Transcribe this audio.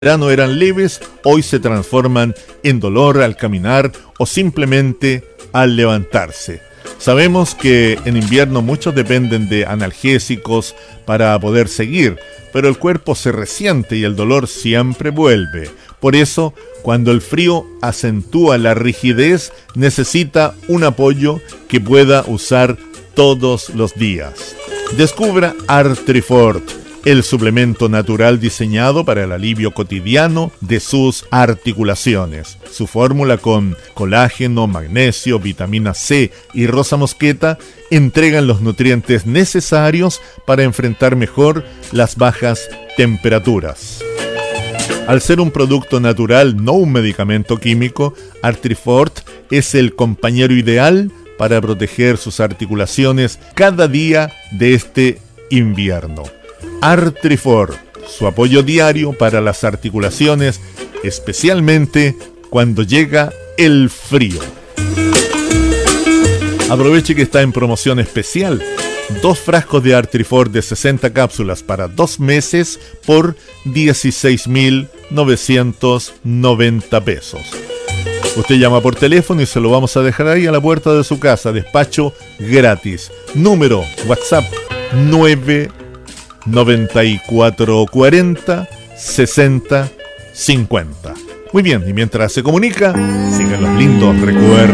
verano eran leves, hoy se transforman en dolor al caminar o simplemente al levantarse. Sabemos que en invierno muchos dependen de analgésicos para poder seguir, pero el cuerpo se resiente y el dolor siempre vuelve. Por eso, cuando el frío acentúa la rigidez, necesita un apoyo que pueda usar todos los días. Descubra Artrifort, el suplemento natural diseñado para el alivio cotidiano de sus articulaciones. Su fórmula con colágeno, magnesio, vitamina C y rosa mosqueta entregan los nutrientes necesarios para enfrentar mejor las bajas temperaturas. Al ser un producto natural, no un medicamento químico, Artrifort es el compañero ideal para proteger sus articulaciones cada día de este invierno. Artrifort, su apoyo diario para las articulaciones, especialmente cuando llega el frío. Aproveche que está en promoción especial. 2 frascos de Artrifort de 60 cápsulas para 2 meses por 16.990 pesos. Usted llama por teléfono y se lo vamos a dejar ahí a la puerta de su casa. Despacho gratis. Número WhatsApp 99440 6050. Muy bien, y mientras se comunica, sigan los lindos recuerdos.